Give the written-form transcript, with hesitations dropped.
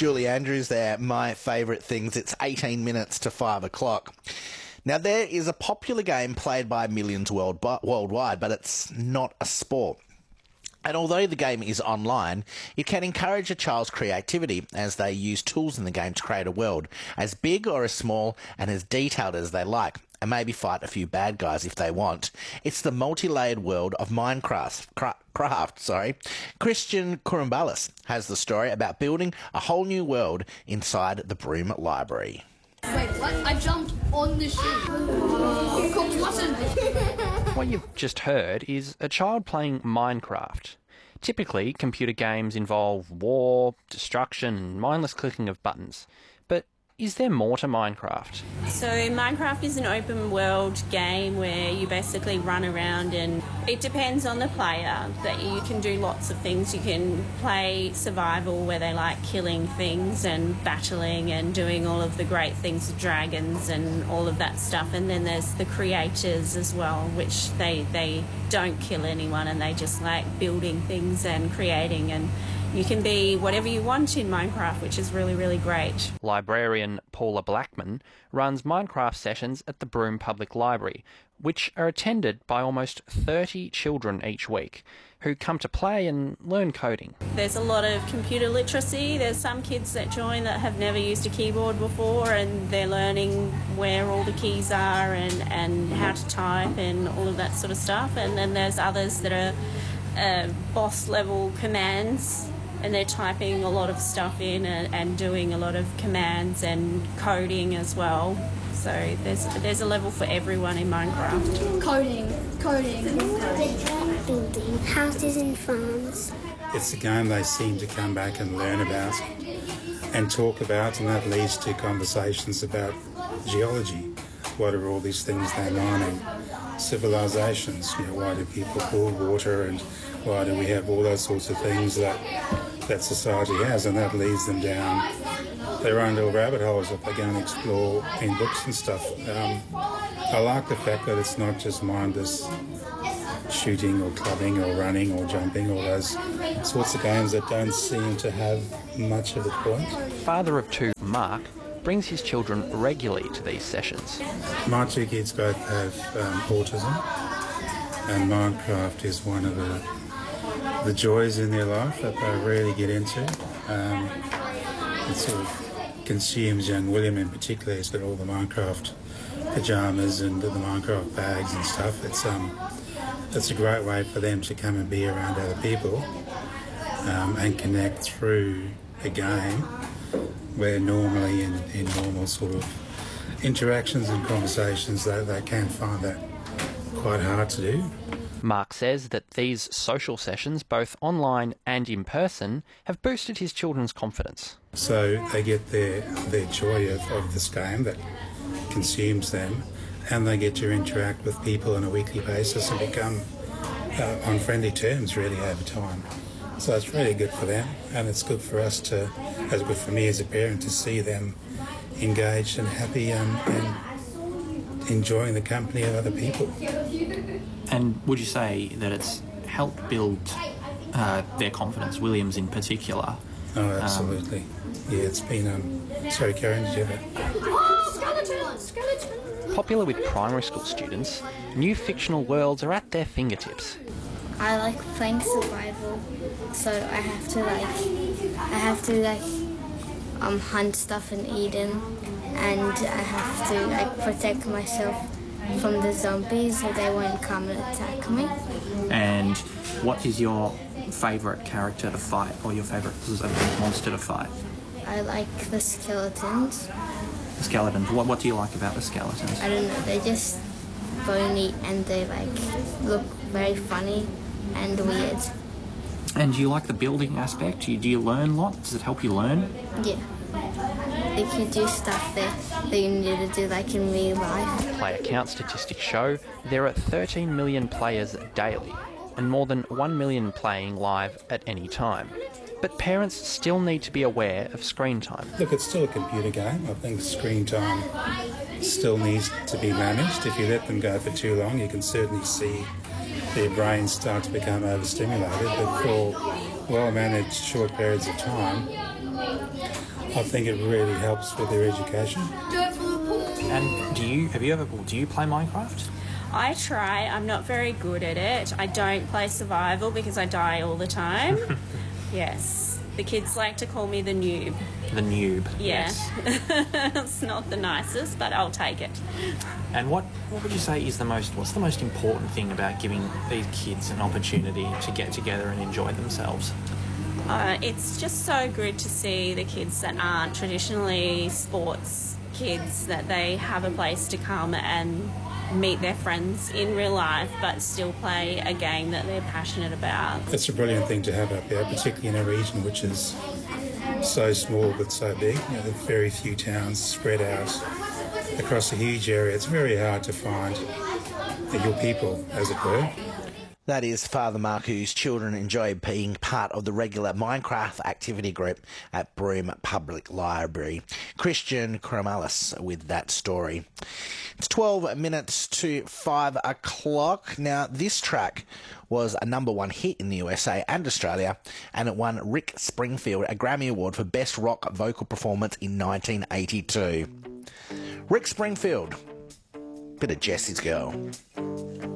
Julie Andrews there. My favourite things. It's 18 minutes to 5 o'clock. Now, there is a popular game played by millions worldwide, but it's not a sport. And although the game is online, it can encourage a child's creativity as they use tools in the game to create a world as big or as small and as detailed as they like, and maybe fight a few bad guys if they want. It's the multi-layered world of Minecraft. Christian Kurumbalis has the story about building a whole new world inside the Broome Library. Wait, what? I jumped on the sheet. What you've just heard is a child playing Minecraft. Typically, computer games involve war, destruction, and mindless clicking of buttons. But is there more to Minecraft? So Minecraft is an open world game where you basically run around, and it depends on the player that you can do lots of things. You can play survival where they like killing things and battling and doing all of the great things with dragons and all of that stuff. And then there's the creators as well, which they don't kill anyone and they just like building things and creating, and you can be whatever you want in Minecraft, which is really, really great. Librarian Paula Blackman runs Minecraft sessions at the Broome Public Library, which are attended by almost 30 children each week, who come to play and learn coding. There's a lot of computer literacy. There's some kids that join that have never used a keyboard before, and they're learning where all the keys are and how to type and all of that sort of stuff. And then there's others that are boss level commands, and they're typing a lot of stuff in and doing a lot of commands and coding as well. So there's a level for everyone in Minecraft. Coding. Building houses and farms. It's a game they seem to come back and learn about and talk about, and that leads to conversations about geology. What are all these things they're mining? Civilizations, why do people boil water, and why do we have all those sorts of things that society has, and that leads them down their own little rabbit holes that they go and explore in books and stuff. I like the fact that it's not just mindless shooting or clubbing or running or jumping, all those sorts of games that don't seem to have much of a point. Father of two, Mark, brings his children regularly to these sessions. My two kids both have autism, and Minecraft is one of the joys in their life that they really get into. It sort of consumes young William in particular. He's got all the Minecraft pyjamas and the Minecraft bags and stuff. It's a great way for them to come and be around other people and connect through a game where normally in normal sort of interactions and conversations they can find that quite hard to do. Mark says that these social sessions, both online and in person, have boosted his children's confidence. So they get their joy of this game that consumes them, and they get to interact with people on a weekly basis and become on friendly terms really over time. So it's really good for them, and it's good for us good for me as a parent to see them engaged and happy and enjoying the company of other people. And would you say that it's helped build their confidence, Williams in particular? Oh, absolutely. Yeah, it's been... sorry, Karen, did you have Oh, skeleton! Popular with primary school students, new fictional worlds are at their fingertips. I like playing survival, so I have to hunt stuff in Eden, and I have to protect myself from the zombies so they won't come and attack me. And what is your favourite character to fight, or your favourite monster to fight? I like the skeletons. The skeletons. What do you like about the skeletons? I don't know, they're just bony and they look very funny and weird. And do you like the building aspect? Do you learn a lot? Does it help you learn? Yeah. They can do stuff that you need to do like in real life. Player count statistics show there are 13 million players daily, and more than 1 million playing live at any time. But parents still need to be aware of screen time. Look, it's still a computer game. I think screen time still needs to be managed. If you let them go for too long, you can certainly see their brains start to become overstimulated. But for well-managed short periods of time, I think it really helps with their education. Do it for the pool. And do you play Minecraft? I try. I'm not very good at it. I don't play survival because I die all the time. Yes. The kids like to call me the noob. The noob. Yeah. Yes. It's not the nicest, but I'll take it. And what would you say is what's the most important thing about giving these kids an opportunity to get together and enjoy themselves? It's just so good to see the kids that aren't traditionally sports kids, that they have a place to come and meet their friends in real life but still play a game that they're passionate about. It's a brilliant thing to have up there, particularly in a region which is so small but so big. You know, there are very few towns spread out across a huge area. It's very hard to find your people, as it were. That is Father Mark, whose children enjoy being part of the regular Minecraft activity group at Broome Public Library. Christian Cromalis with that story. It's 12 minutes to 5 o'clock. Now, this track was a #1 hit in the USA and Australia, and it won Rick Springfield a Grammy Award for Best Rock Vocal Performance in 1982. Rick Springfield, bit of Jesse's Girl.